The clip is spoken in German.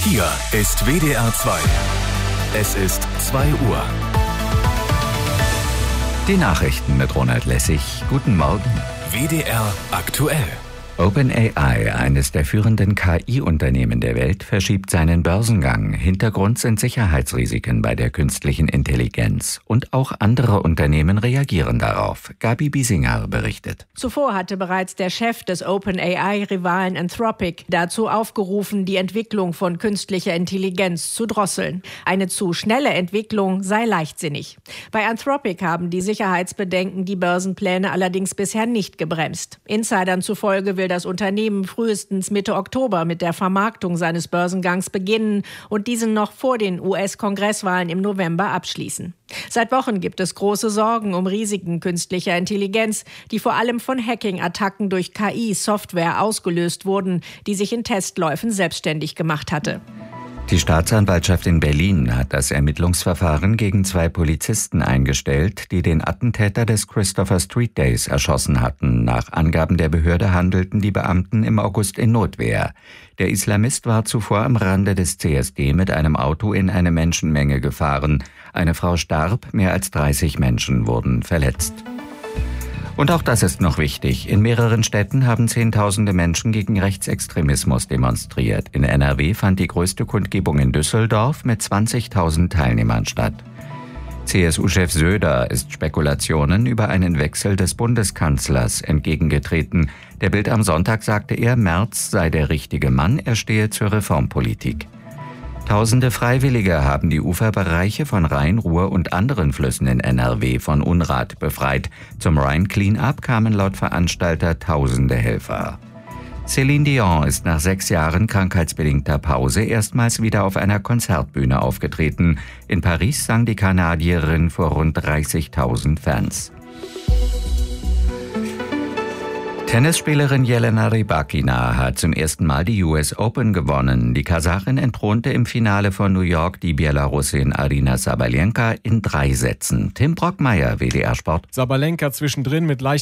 Hier ist WDR 2. Es ist 2 Uhr. Die Nachrichten mit Ronald Lessig. Guten Morgen. WDR aktuell. OpenAI, eines der führenden KI-Unternehmen der Welt, verschiebt seinen Börsengang. Hintergrund sind Sicherheitsrisiken bei der künstlichen Intelligenz. Und auch andere Unternehmen reagieren darauf. Gabi Biesinger berichtet. Zuvor hatte bereits der Chef des OpenAI-Rivalen Anthropic dazu aufgerufen, die Entwicklung von künstlicher Intelligenz zu drosseln. Eine zu schnelle Entwicklung sei leichtsinnig. Bei Anthropic haben die Sicherheitsbedenken die Börsenpläne allerdings bisher nicht gebremst. Insidern zufolge will das Unternehmen frühestens Mitte Oktober mit der Vermarktung seines Börsengangs beginnen und diesen noch vor den US-Kongresswahlen im November abschließen. Seit Wochen gibt es große Sorgen um Risiken künstlicher Intelligenz, die vor allem von Hacking-Attacken durch KI-Software ausgelöst wurden, die sich in Testläufen selbstständig gemacht hatte. Die Staatsanwaltschaft in Berlin hat das Ermittlungsverfahren gegen 2 Polizisten eingestellt, die den Attentäter des Christopher Street Days erschossen hatten. Nach Angaben der Behörde handelten die Beamten im August in Notwehr. Der Islamist war zuvor am Rande des CSD mit einem Auto in eine Menschenmenge gefahren. Eine Frau starb, mehr als 30 Menschen wurden verletzt. Und auch das ist noch wichtig. In mehreren Städten haben Zehntausende Menschen gegen Rechtsextremismus demonstriert. In NRW fand die größte Kundgebung in Düsseldorf mit 20.000 Teilnehmern statt. CSU-Chef Söder ist Spekulationen über einen Wechsel des Bundeskanzlers entgegengetreten. Der Bild am Sonntag sagte er, Merz sei der richtige Mann, er stehe zur Reformpolitik. Tausende Freiwillige haben die Uferbereiche von Rhein, Ruhr und anderen Flüssen in NRW von Unrat befreit. Zum Rhein Clean-up kamen laut Veranstalter tausende Helfer. Céline Dion ist nach 6 Jahren krankheitsbedingter Pause erstmals wieder auf einer Konzertbühne aufgetreten. In Paris sang die Kanadierin vor rund 30.000 Fans. Tennisspielerin Jelena Rybakina hat zum ersten Mal die US Open gewonnen. Die Kasarin entthronte im Finale von New York die Belarusin Aryna Sabalenka in 3 Sätzen. Tim Brockmeier, WDR Sport. Sabalenka zwischendrin mit leicht